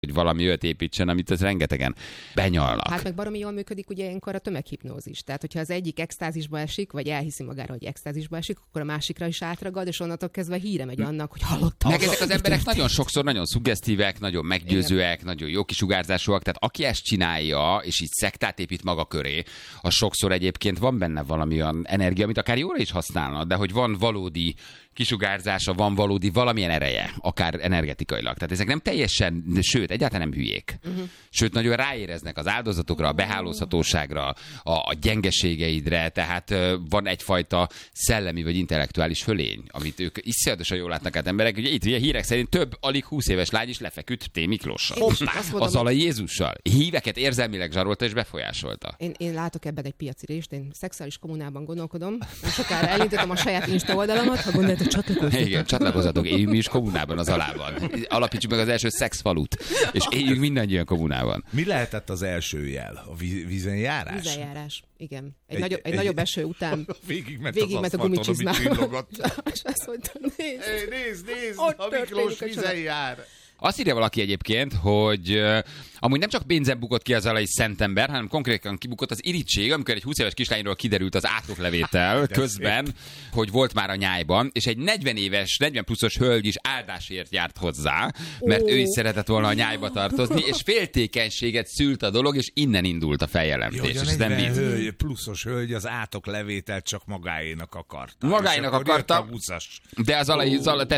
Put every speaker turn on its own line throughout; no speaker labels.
hogy valami olyat építsen, amit az rengetegen benyalnak.
Hát meg baromi jól működik ugye ilyenkor a tömeghipnózis. Tehát, hogyha az egyik extázisba esik, vagy elhiszi magára, hogy extázisba esik, akkor a másikra is átragad, és onnantól kezdve híre megy annak, hogy hallottam.
Meg ezek az emberek nagyon sokszor nagyon szuggesztívek, nagyon meggyőzőek, nagyon jó kisugárzásúak, tehát aki ezt csinálja, és így szektát épít maga köré, az sokszor egyébként van benne valami olyan energia, amit akár jóra is használna, de hogy van valódi kisugárzása, van valódi valamilyen ereje, akár energetikailag. Tehát ezek nem teljesen, sőt, egyáltalán nem hülyék. Sőt, nagyon ráéreznek az áldozatokra, a behálózhatóságra, a gyengeségeidre, tehát van egyfajta szellemi vagy intellektuális fölény, amit ők iszonyatosan jól látnak át emberek. Ugye itt hírek szerint több alig 20 éves lány is lefeküdt T. Miklóssal. Azzal a Jézussal. Híveket érzelmileg zsarolta és befolyásolta.
Én látok ebben egy piaci részt, én szexuális kommunában gondolkodom. Már sokára elindítom a saját Insta oldalamat, ha gondoljátok, csatlakozzatok.
Igen, csatlakozzatok, éljünk mi is kommunában az alában. Alapítsuk meg az első szexfalut, és éljünk mindannyian kommunában.
Mi lehetett az első jel? A vízenjárás?
Vízenjárás, igen. Egy nagyobb eső után
végigment
a gumicsizmában. És azt mondta,
nézd, a Miklós vízen jár.
Azt írja valaki egyébként, hogy amúgy nem csak pénzen bukott ki az alai szentember, hanem konkrétan kibukott az irítség, amikor egy 20 éves kislányról kiderült az átoklevétel közben, hogy volt már a nyájban, és egy 40 éves, 40 pluszos hölgy is áldásért járt hozzá, mert ő is szeretett volna a nyájba tartozni, és féltékenységet szült a dolog, és innen indult a feljelentés.
Jó, a 40 pluszos hölgy az átoklevételt csak magáénak akarta.
Magáénak akarta, de az alai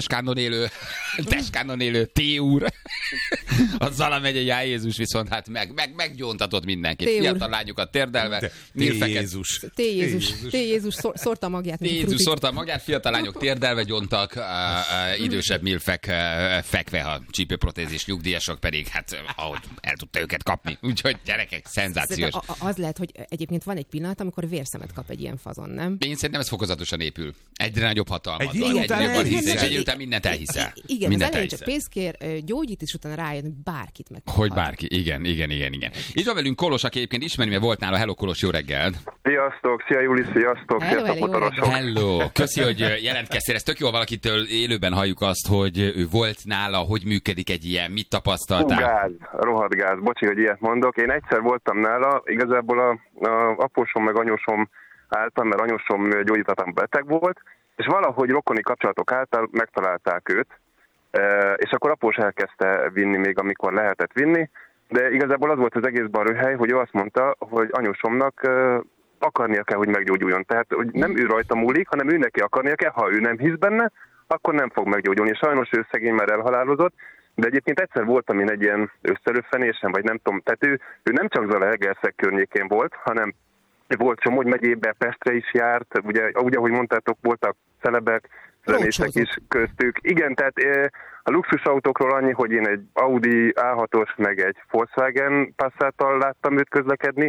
Teskánon élő T. úr, a Zala megyei Ján Jézus viszont hát meggyóntatott mindenkit. Fiatal lányokat térdelve, milfeket.
T. Jézus szórta a magját.
T. Jézus szórta a magját, fiatal lányok térdelve gyóntak, idősebb milfek fekve, a csípőprotézis nyugdíjasok pedig, hát ahogy el tudta őket kapni. Úgyhogy gyerekek, szenzációs.
Az lehet, hogy egyébként van egy pillanat, amikor vérszemet kap egy ilyen fazon, nem?
Én szerintem ez fokozatosan épül. Egyre nagyobb hatalmat.
Egy idő
után mindent elhiszel.
Igen, az elején csak pénzt kér, gyógyít, és utána rájön, hogy bárkit meg.
Hogy bárki, igen. Itt van velünk Kolos, aki egyébként ismeri, mert volt nála. Hello, Kolos, jó reggel!
Sziasztok, szia Júli, sziasztok, sziasztok, motorosok!
Hello, köszi, hogy jelentkeztél. Ez tök jó, valakitől élőben halljuk azt, hogy ő volt nála, hogy működik egy ilyen, mit tapasztaltál?
Rohadt gáz, bocsi, hogy ilyet mondok. Én egyszer voltam nála, igazából a apósom meg anyósom által, mert anyósom gyógyítatlan beteg volt, és valahogy rokoni kapcsolatok által megtalálták őt, és akkor após elkezdte vinni még, amikor lehetett vinni, de igazából az volt az egészben a röhely, hogy ő azt mondta, hogy anyósomnak akarnia kell, hogy meggyógyuljon. Tehát hogy nem ő rajta múlik, hanem ő neki akarnia kell, ha ő nem hisz benne, akkor nem fog meggyógyulni. Sajnos ő szegény már elhalálozott, de egyébként egyszer voltam én egy ilyen összeröffenésen, vagy nem tudom, tehát ő nem csak Zalaegerszeg környékén volt, hanem volt Somogy megyébe, Pestre is járt, ugye ahogy mondtátok, voltak celebek, zenészek is köztük. Igen, tehát a luxusautókról annyi, hogy én egy Audi A6-os, meg egy Volkswagen Passattal láttam őt közlekedni.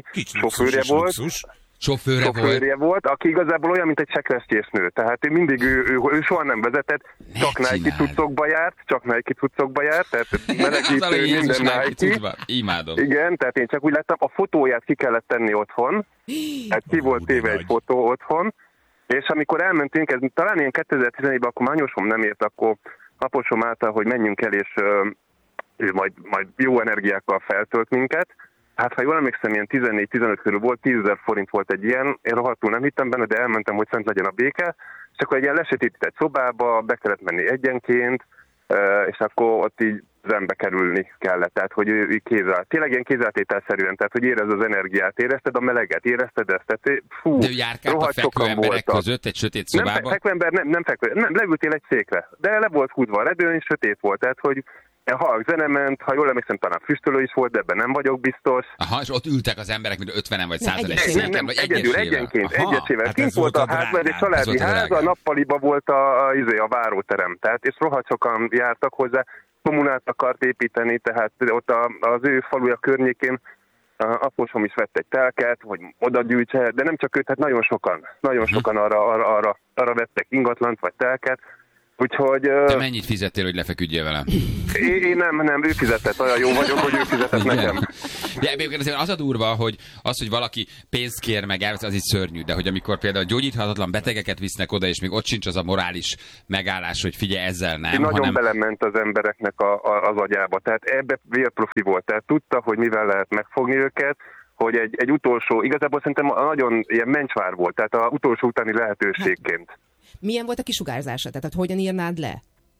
Sofőrje volt, aki igazából olyan, mint egy sekresztyésnő. Tehát ő soha nem vezetett, csak Nike cuccokba járt, tehát melegítő, minden Nike.
Imádom.
Igen, tehát én csak úgy láttam, a fotóját ki kellett tenni otthon, hát ki volt téve egy fotó otthon, és amikor elmentünk, ez talán ilyen 2014-ben, akkor anyósom nem ért, akkor aposom által, hogy menjünk el, és ő majd jó energiákkal feltölt minket. Hát ha jól emlékszem, ilyen 14-15 körül volt, 10 000 forint volt egy ilyen, én rohadtul nem hittem benne, de elmentem, hogy szent legyen a béke, és akkor egy ilyen lesötétített szobába, be kellett menni egyenként, és akkor ott így zenbe kerülni kellett, tehát hogy ő tényleg ilyen kézzeltételszerűen, tehát hogy érezd az energiát, érezted a meleget, érezted ezt, tehát fú,
de ő járkált a fekvő emberek között egy sötét szobában?
Nem, leültél egy székre, de le volt húzva a redőn, és sötét volt, tehát hogy halk zene ment, ha jól emlékszem, talán füstölő is volt, de ebben nem vagyok biztos.
Aha, és ott ültek az emberek, mint 50-en vagy 100-en
széken, vagy egyesével. Kint volt a ház, mert egy családi ház, a nappaliba volt a váróterem, tehát és rohadt sokan jártak hozzá, kommunát akart építeni, tehát ott az ő faluja környékén apósom is vett egy telket, hogy oda gyűjtse, de nem csak őt, hát nagyon sokan arra vettek ingatlant vagy telket, Úgyhogy...
Te mennyit fizettél, hogy lefeküdjél velem?
Én nem, ő fizetett, olyan jó vagyok, hogy ő fizetett nekem.
De azért az a durva, hogy hogy valaki pénzt kér meg, az így szörnyű, de hogy amikor például gyógyíthatatlan betegeket visznek oda, és még ott sincs az a morális megállás, hogy figyelj, ezzel nem,
nagyon belement az embereknek az agyába, tehát ebbe vérprofi volt, tehát tudta, hogy mivel lehet megfogni őket, hogy egy utolsó, igazából szerintem nagyon ilyen mencsvár volt, tehát az utolsó utáni lehetőségként.
Milyen volt a kisugárzása? Tehát hogyan írnád le?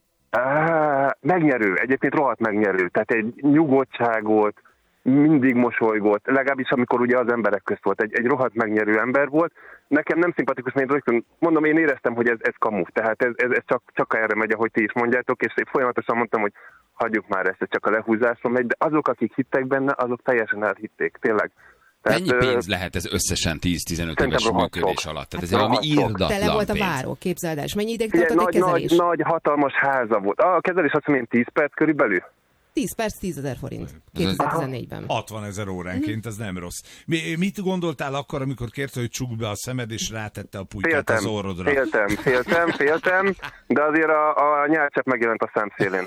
Megnyerő, egyébként rohadt megnyerő. Tehát egy nyugodtságot, mindig mosolygott, legalábbis amikor ugye az emberek közt volt, egy rohadt megnyerő ember volt. Nekem nem szimpatikus, mert rögtön mondom, én éreztem, hogy ez kamu. Tehát ez csak erre megy, ahogy ti is mondjátok, és én folyamatosan mondtam, hogy hagyjuk már ezt, ez csak a lehúzáson megy, de azok, akik hittek benne, azok teljesen elhitték, tényleg.
Mennyi pénz lehet ez összesen 10-15 éves működés alatt? Tehát ez valami irdatlan
Tele volt a
pénz.
váró, képzeld el. És mennyi ideig tartott egy kezelés?
Nagy, hatalmas háza volt. A kezelés azt mondom, 10 perc körülbelül.
10 perc, 10 000 forint. 2014-ben.
60 000 óránként, ez nem rossz. Mit gondoltál akkor, amikor kérte, hogy csukd be a szemed, és rátette a pulykát az orrodra?
Féltem, de azért a nyálcsepp megjelent a szemszélén.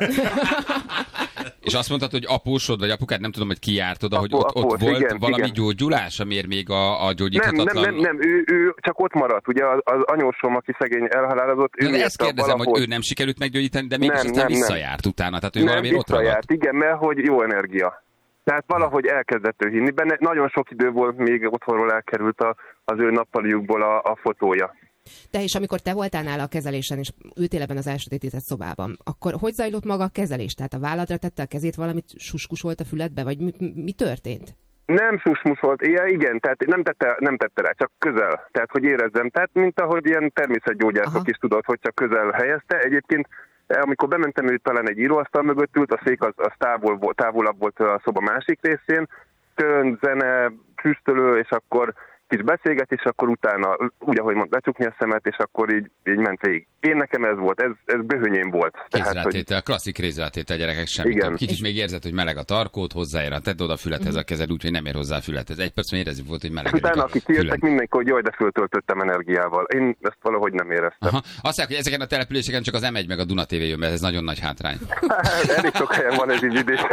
És azt mondtad, hogy apósod, vagy apukád, nem tudom, hogy ki járt oda, hogy ott volt valami gyógyulás, amiért még a gyógyíthatatlan...
Nem, ő csak ott maradt. Ugye az anyósom, aki szegény elhalálozott, ő
ezt kérdezem,
valahogy...
hogy ő nem sikerült meggyógyítani, de mégis aztán visszajárt utána, tehát ő valami ott ragadt.
Igen, mert hogy jó energia. Tehát valahogy elkezdett ő hinni benne. Nagyon sok idő volt, még otthonról elkerült az ő nappaliukból a fotója.
De és amikor te voltál nála a kezelésen, és ültél ebben az elsötétített szobában, akkor hogy zajlott maga a kezelés? Tehát a válladra tette a kezét, valamit suskusolt a füledbe, vagy mi történt?
Nem susmusolt, igen, tehát nem tette rá, csak közel. Tehát, hogy érezzem. Tehát, mint ahogy ilyen természetgyógyászok is tudod, hogy csak közel helyezte. Egyébként, amikor bementem, ő talán egy íróasztal mögött ült, a szék az távolabb volt a szoba másik részén, tön, zene, füstölő, és akkor kis beszélgetés, akkor utána, úgy ahogy mondta, lecsukni a szemet, és akkor így ment végig. Nekem ez volt, ez böhönyém volt.
Kézrátétel, klasszik kézrátétel, gyerekek, semmit. Kicsit még érzed, hogy meleg a tarkót, hozzáér, tedd oda a fülethez a kezed, úgyhogy nem ér hozzá a fülethez. Egy percben érezni volt, hogy meleg.
Utána, akik kijöttek, mindenki, hogy jaj, de föltöltöttem energiával. Én ezt valahogy nem éreztem.
Azt mondják, hogy ezeken a településeken csak az M1 meg a Duna TV jön, mert ez nagyon nagy hátrány.
Elég sok helyen van ez így idézet.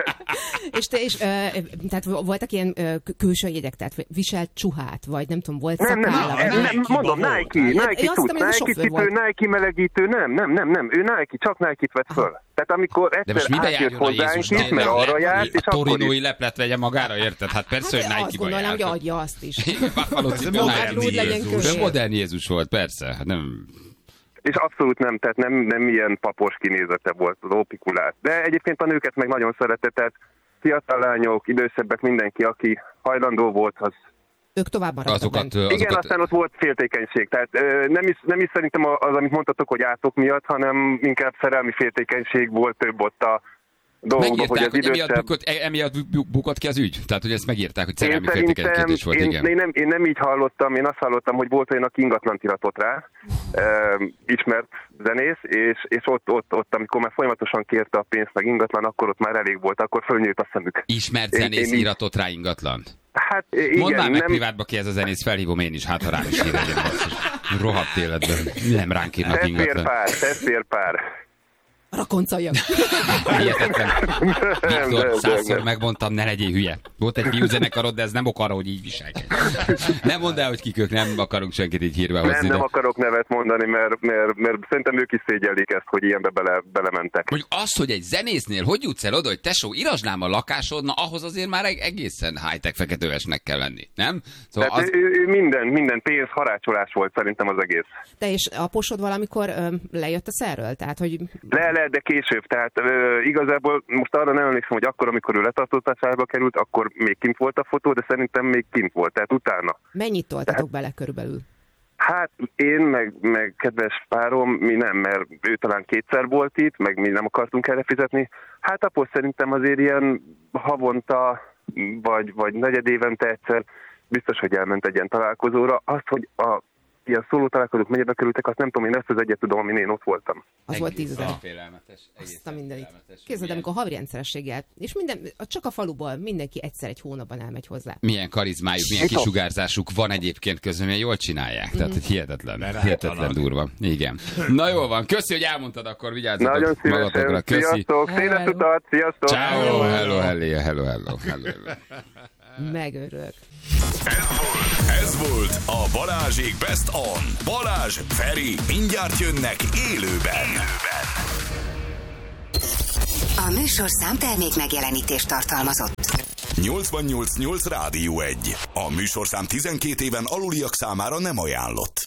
Tehát voltak ilyen külső jegyek, tehát viselt csuhát, vagy nem tudom, volt
szakálla? Nem, mondom, Nike melegítő, nem, ő Nike, csak Nike-t vett föl. Tehát amikor egyszer átjött hozzánk is, mert arra járt, és akkor
torinói leplet vegye magára, érted? Hát persze, hogy Nike-ba járt.
Azt gondolom, hogy adja azt is.
Modern Jézus volt, persze. Hát nem...
És abszolút nem, tehát nem ilyen papos kinézete volt az opikulát. De egyébként a nőket meg nagyon szerette, tehát fiatal lányok, idősebbek, mindenki, aki hajlandó volt, az
ők tovább maradtak.
Igen, aztán ott volt féltékenység. Tehát nem is szerintem az, amit mondtatok, hogy átok miatt, hanem inkább szerelmi féltékenység volt több ott a dolgokban,
hogy az idősebb... emiatt bukott ki az ügy? Tehát, hogy ezt megírták, hogy szerelmi féltékenység volt, igen.
Én nem így hallottam, én azt hallottam, hogy volt olyan, aki ingatlant iratott rá, ismert zenész, és ott, amikor már folyamatosan kérte a pénzt meg ingatlan, akkor ott már elég volt, akkor fölnyílt a szemük.
Ismert zenész iratott rá ingatlant?
Hát igen,
mondd már meg privátba ki ez a zenész, felhívom én is, hát ha rám is hír legyen basszus. Rohadt életben. Nem ránk írnak ingatlan.
Testférpár.
Rakoncaljak.
Hihetetlen. Viktor, 100-szor megmondtam, ne legyél hülye. Volt egy fiúzenekarod, de ez nem ok arra, hogy így viselkedj. Nem mondd el, hogy kik ők, nem akarunk senkit így hírbe hozni.
Nem akarok nevet mondani, mert szerintem ők is szégyellik ezt, hogy ilyenbe belementek.
Mondjuk azt, hogy egy zenésznél hogy jutsz el oda, hogy tesó, írasd a lakásod, na ahhoz azért már egészen high-tech feketővesnek kell lenni, nem?
Szóval tehát minden pénz harácsolás volt szerintem az egész.
Te és aposod valamikor lejött a szerről? Tehát, hogy...
De később, tehát igazából most arra nem emlékszem, hogy akkor, amikor ő letartóztatásba került, akkor még kint volt a fotó, de szerintem még kint volt, tehát utána.
Mennyit toltatok bele körülbelül?
Hát én, meg kedves párom, mi nem, mert ő talán 2-szer volt itt, meg mi nem akartunk erre fizetni. Hát após szerintem azért ilyen havonta, vagy negyedévente egyszer biztos, hogy elment egy ilyen találkozóra. Azt, hogy ilyen szóló találkozók mennyibe kerültek, azt nem tudom, én ezt az egyet tudom, amin én ott voltam.
Az volt 10 000.
Félelmetes.
Azt a mindenit. Képzeld, amikor havi rendszerességgel, és csak a faluból mindenki egyszer egy hónapban elmegy hozzá.
Milyen karizmájuk, milyen kisugárzásuk van egyébként közben, milyen jól csinálják. Tehát, hogy hihetetlen durva. Igen. Na jól van, köszi, hogy elmondtad, akkor vigyázzatok
nagyon
magatokra.
Köszi. Sziasztok, széles utat, sziasztok.
Ciao, hello.
Megörök.
Ez volt a Balázsék Best On. Balázs, Feri, mindjárt jönnek élőben.
A műsorszám termék megjelenítést tartalmazott.
88.8 Rádió 1. A műsorszám 12 éven aluliak számára nem ajánlott.